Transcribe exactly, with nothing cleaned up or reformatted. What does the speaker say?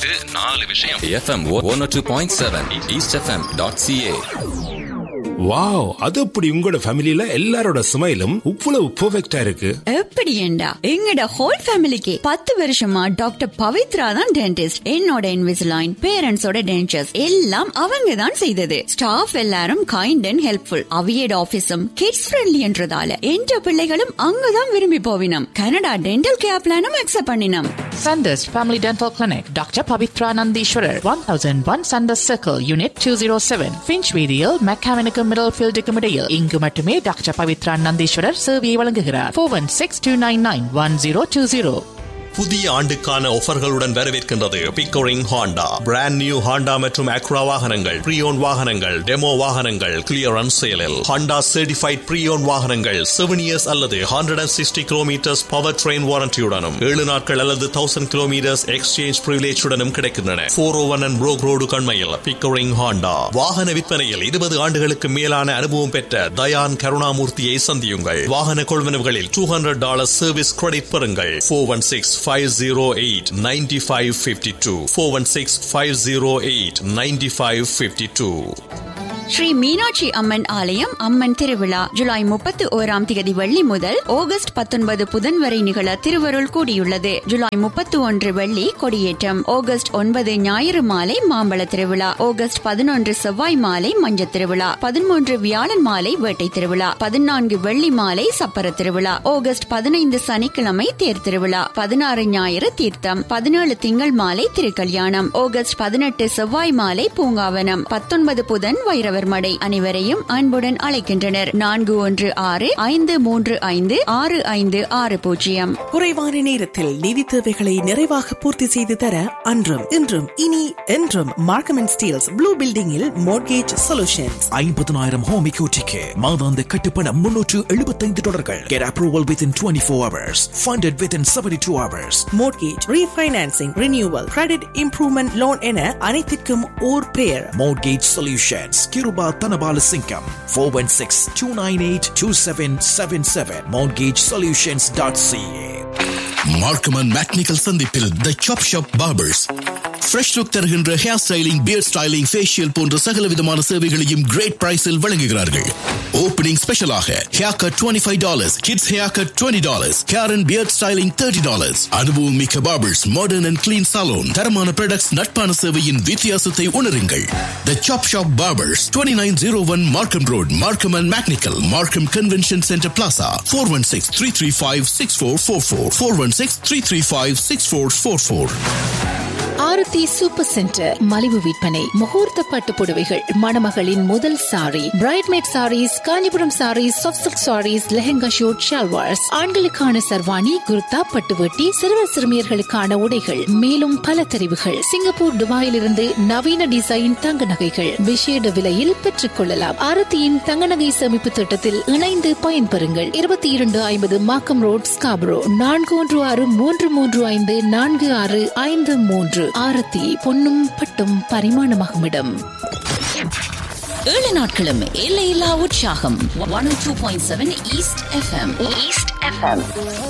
கேட்டு நாலு விஷயம். FM one oh two point seven east FM dot CA. Wow, அது அப்படி உங்களோட ஃபேமிலில எல்லாரோட ஸ்மைலும் இவ்வளவு பெர்ஃபெக்ட்டா இருக்கு. எப்படி ஏண்டா எங்கட ஹோல் ஃபேமிலிக்கு பத்து வருஷமா டாக்டர் பவித்ரா தான் டென்டிஸ்ட். என்னோட இன்விசிலைன், பேரண்ட்ஸோட டென்டர்ஸ் எல்லாம் அவங்க தான் செய்தது. ஸ்டாஃப் எல்லாரும் kind and helpful. அவியட் ஆபீஸும் kids friendly என்றதால என்ற பிள்ளைகளும் அங்கதான் விரும்பி போவினம். கனடா டென்டல் கேர் பிளானும் அக்செப்ட் பண்ணினோம். Sanders Family Dental Clinic, Doctor Pavitra Nandishwarar, one thousand one Sanders Circle, Unit two oh seven, Finchweedial, Mechanical Middlefield Comedial. இங்கு மட்டுமே டாக்டர் பவித்ரா நந்தீஸ்வரர் சேவையை வழங்குகிறார். four one six two nine nine one zero two zero. புதிய ஆண்டுக்கான ஆஃபர்களுடன் வரவேற்கின்றது Pickering Honda. Brand new Honda மற்றும் Accra வாகனங்கள், ப்ரீயோன் வாகனங்கள், demo வாகனங்கள் கிளியரன்ஸ் சேலில். ஹாண்டா சர்டிஃபைட் ப்ரீயோன் வாகனங்கள் செவன் இயர்ஸ் அல்லது hundred and sixty kilometres power train வாரண்டியுடனும் ஏழு நாட்கள் அல்லது தௌசண்ட் கிலோமீட்டர்ஸ் எக்ஸ்சேஞ்ச் பிரிவிலேஜுடனும் கிடைக்கின்றன. போர் ஓ one and Broek road கண்மையில் Pickering Honda. வாகன விற்பனையில் இருபது ஆண்டுகளுக்கு மேலான அனுபவம் பெற்ற தயான் கருணாமூர்த்தியை சந்தியுங்கள். வாகன கொள்வனவுகளில் two hundred dollar service credit பெறுங்கள். Four one six five oh eight nine five five two four one six five oh eight nine five five two. Sri Meenakshi Amman ஆலயம் அம்மன் திருவிழா ஜூலை முப்பத்தி ஓராம் தேதி வெள்ளி முதல் ஆகஸ்ட் பத்தொன்பது புதன் வரை நிகழ திருவருள் கூடியுள்ளது. ஜூலை முப்பத்தி ஒன்று வெள்ளி கொடியேற்றம், ஆகஸ்ட் ஒன்பது ஞாயிறு மாலை மாம்பழ திருவிழா, ஆகஸ்ட் பதினொன்று செவ்வாய் மாலை மஞ்ச திருவிழா, பதிமூன்று வியாழன் மாலை வேட்டை திருவிழா, பதினான்கு வெள்ளி மாலை சப்பர திருவிழா, ஆகஸ்ட் பதினைந்து சனிக்கிழமை தேர் திருவிழா, பதினாறு ஞாயிறு தீர்த்தம், பதினேழு திங்கள் மாலை திருக்கல்யாணம், ஆகஸ்ட் பதினெட்டு செவ்வாய் மாலை பூங்காவனம், பத்தொன்பது புதன் வைரவ மடை. அனைவரையும் அன்புடன் அழைக்கின்றனர். நான்கு ஒன்று ஆறு ஐந்து மூன்று ஐந்து ஆறு ஐந்து ஆறு பூஜ்ஜியம். குறைவான நேரத்தில் நிதி தேவைகளை நிறைவாக பூர்த்தி செய்து தர அன்றும் இன்றும் இனி என்றும் மார்க்கம் அண்ட் ஸ்டீல்ஸ் ப்ளூ பில்டிங்கில் மோர்கேஜ் சொல்யூஷன்ஸ். ஐம்பதனாயிரம் ஹோம் எக்யூட்டிக்கு மாதாந்த கட்டுப்பணம் முன்னூற்று எழுபத்தைந்து டாலர்கள். Get approval within twenty-four hours. Funded within seventy-two hours. Mortgage refinancing, renewal, credit improvement loan என அனைத்திற்கும் ஓர் பெயர். Mortgage Solutions. Kiruba Tanabala Singham. four one six two nine eight two seven seven seven. mortgage solutions dot c a. Markham and mechanical சந்திப்பில் தி சாப் shop barbers fresh look தருகின்ற hair styling, beard styling, facial போன்ற சகல விதமான சேவைகளையும் great பிரைஸில் வழங்குகிறார்கள். Opening ஸ்பெஷலாக hair cut twenty five dollars, kids hair cut twenty dollars, hair and beard styling thirty dollars. அனுபவம் மிக்க barbers, modern and clean salon, தரமான ப்ராடக்ட்ஸ், நட்பான சேவையின் வித்தியாசத்தை உணருங்கள். தி சாப் shop barbers, twenty nine oh one மார்க்கம் ரோட், மார்க்கம் அண்ட் மெக்னிக்கல், மார்க்கம் convention centre plaza. four one six three three five six four four four four one six three three five six four four four. ஆரத்தி super centre மலிவு விற்பனை, முகூர்த்த பட்டு புடவைகள், மணமகளின் முதல் sorry, பிரைட்மேட் saris, Kanchipuram saris, soft silk saris, lehenga shoot, shalwars, ஆண்களுக்கான சர்வாணி, குர்தா, பட்டுவட்டி, சிறுவர் சிறுமியர்களுக்கான உடைகள், மேலும் பல தெரிவுகள். சிங்கப்பூர், துபாயிலிருந்து நவீன டிசைன் தங்க நகைகள் விசேட விலையில் பெற்றுக் கொள்ளலாம். ஆரத்தியின் தங்க நகை சேமிப்பு திட்டத்தில் இணைந்து பயன்பெறுங்கள். இருபத்தி இரண்டு ஐம்பது மாக்கம் ரோட், ஸ்காபரோ. நான்கு ஒன்று ஆறு மூன்று மூன்று ஐந்து நான்கு ஆறு ஐந்து மூன்று. ஆரத்தி பொன்னும் பட்டும் பரிமாணமாகும் இடம். ஏழு நாட்களும் எல்லையில்லா உற்சாகம். one oh two point seven east FM. East FM.